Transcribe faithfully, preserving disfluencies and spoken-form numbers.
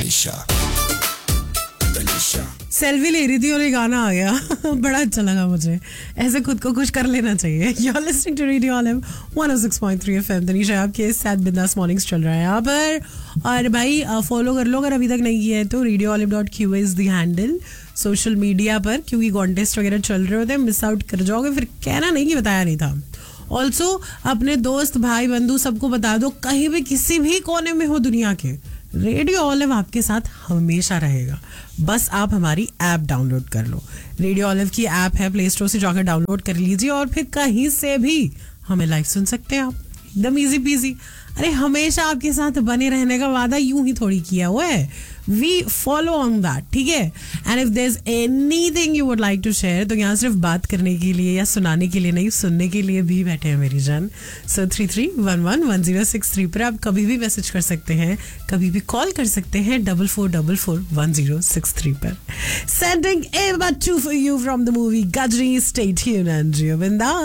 Tanisha Tanisha selfie ले रही थी और ये गाना आ गया. बड़ा अच्छा लगा मुझे. ऐसे खुद को खुश कर लेना चाहिए. You're listening to Radio Olive one oh six point three F M. Tanisha आपके साथ बिंदास मॉर्निंग्स चल रहा है यहाँ पर. और भाई फॉलो कर लो अगर अभी तक नहीं किया है तो. radio olive dot q is the handle social media पर, क्योंकि कॉन्टेस्ट वगैरह चल रहे होते हैं. मिस आउट कर जाओगे फिर कहना नहीं कि बताया नहीं था. ऑल्सो अपने दोस्त भाई बंधु सबको बता दो, कहीं भी किसी भी कोने में हो दुनिया के, रेडियो ऑलिव आपके साथ हमेशा रहेगा. बस आप हमारी ऐप डाउनलोड कर लो. रेडियो ऑलिव की ऐप है, प्ले स्टोर से जाकर डाउनलोड कर लीजिए और फिर कहीं से भी हमें लाइव सुन सकते हैं आप. एकदम इजी पीजी. अरे हमेशा आपके साथ बने रहने का वादा यूं ही थोड़ी किया हुआ है. वी फॉलो ऑन दैट, ठीक है. And if there is anything you would like to share, तो यहाँ सिर्फ बात करने के लिए या सुनाने के लिए नहीं, सुनने के लिए भी बैठे हैं मेरी जान. So three three one one one zero six three पर आप कभी भी मैसेज कर सकते हैं, कभी भी कॉल कर सकते हैं double four double four one zero six three पर. Sending A to for you from the movie Ghazni. Stay tuned and जियो बिंदास.